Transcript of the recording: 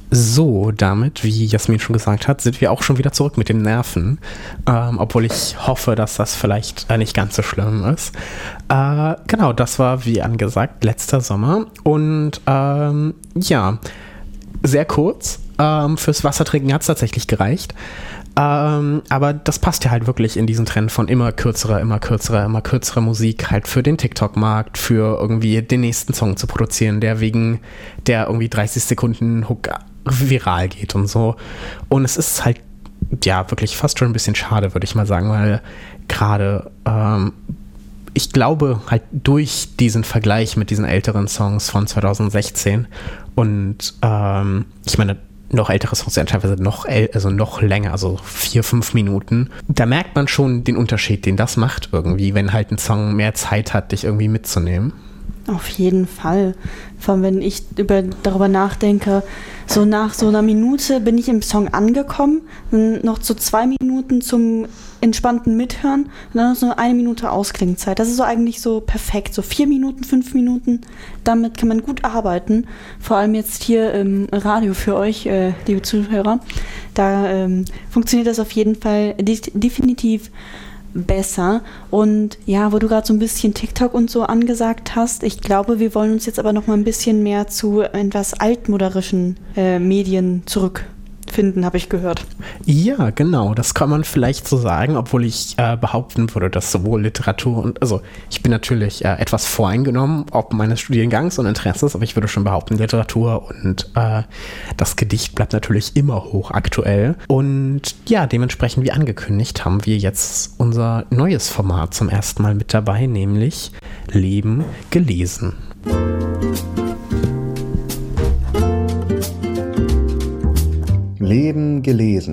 So, damit, wie Jasmin schon gesagt hat, sind wir auch schon wieder zurück mit den Nerven. Obwohl ich hoffe, dass das vielleicht nicht ganz so schlimm ist. Genau, das war, wie angesagt, letzter Sommer. Und ja, sehr kurz. Fürs Wassertrinken hat es tatsächlich gereicht. Aber das passt ja halt wirklich in diesen Trend von immer kürzere Musik halt für den TikTok-Markt, für irgendwie den nächsten Song zu produzieren, der wegen der irgendwie 30 Sekunden Hook viral geht und so. Und es ist halt, ja, wirklich fast schon ein bisschen schade, würde ich mal sagen, weil gerade ich glaube halt durch diesen Vergleich mit diesen älteren Songs von 2016 und ich meine, noch ältere Songs sind teilweise noch länger, also 4-5 Minuten. Da merkt man schon den Unterschied, den das macht irgendwie, wenn halt ein Song mehr Zeit hat, dich irgendwie mitzunehmen. Auf jeden Fall. Vor allem, wenn ich darüber nachdenke, so nach so einer Minute bin ich im Song angekommen, dann noch so 2 Minuten zum entspannten Mithören und dann noch so 1 Minute Ausklingzeit. Das ist so eigentlich so perfekt. So 4 Minuten, 5 Minuten, damit kann man gut arbeiten. Vor allem jetzt hier im Radio für euch, liebe Zuhörer. Da funktioniert das auf jeden Fall definitiv besser. Und ja, wo du gerade so ein bisschen TikTok und so angesagt hast, ich glaube, wir wollen uns jetzt aber noch mal ein bisschen mehr zu etwas altmoderneren Medien zurückfinden, habe ich gehört. Ja, genau, das kann man vielleicht so sagen, obwohl ich behaupten würde, dass sowohl Literatur und, also ich bin natürlich etwas voreingenommen, ob meines Studiengangs und Interesses, aber ich würde schon behaupten, Literatur und das Gedicht bleibt natürlich immer hochaktuell. Und ja, dementsprechend, wie angekündigt, haben wir jetzt unser neues Format zum ersten Mal mit dabei, nämlich Leben gelesen. Leben gelesen.